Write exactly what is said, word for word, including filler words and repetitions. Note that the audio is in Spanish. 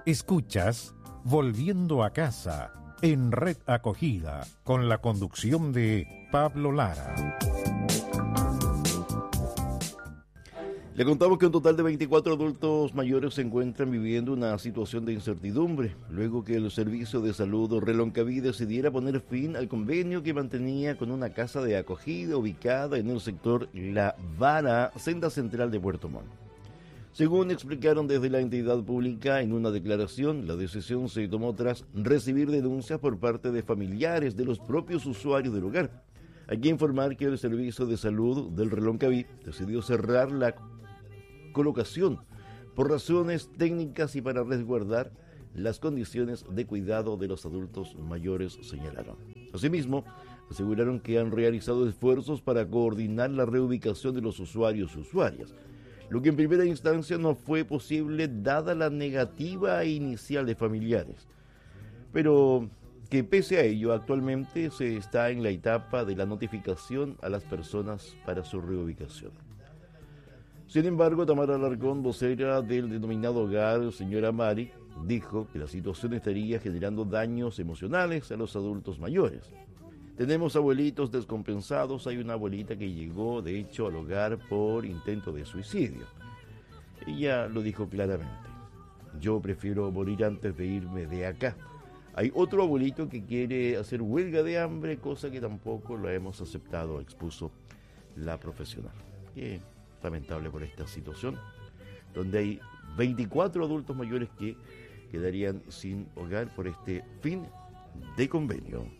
Escuchas Volviendo a Casa en Red Acogida con la conducción de Pablo Lara. Le contamos que un total de veinticuatro adultos mayores se encuentran viviendo una situación de incertidumbre luego que el Servicio de Salud Reloncaví decidiera poner fin al convenio que mantenía con una casa de acogida ubicada en el sector La Vara, senda central de Puerto Montt. Según explicaron desde la entidad pública en una declaración, la decisión se tomó tras recibir denuncias por parte de familiares de los propios usuarios del hogar. Hay que informar que el Servicio de Salud del Reloncaví decidió cerrar la colocación por razones técnicas y para resguardar las condiciones de cuidado de los adultos mayores, señalaron. Asimismo, aseguraron que han realizado esfuerzos para coordinar la reubicación de los usuarios y usuarias, lo que en primera instancia no fue posible dada la negativa inicial de familiares, pero que pese a ello actualmente se está en la etapa de la notificación a las personas para su reubicación. Sin embargo, Tamara Alarcón, vocera del denominado hogar Señora Mari, dijo que la situación estaría generando daños emocionales a los adultos mayores. Tenemos abuelitos descompensados, hay una abuelita que llegó de hecho al hogar por intento de suicidio. Ella lo dijo claramente: yo prefiero morir antes de irme de acá. Hay otro abuelito que quiere hacer huelga de hambre, cosa que tampoco lo hemos aceptado, expuso la profesional. Qué lamentable por esta situación, donde hay veinticuatro adultos mayores que quedarían sin hogar por este fin de convenio.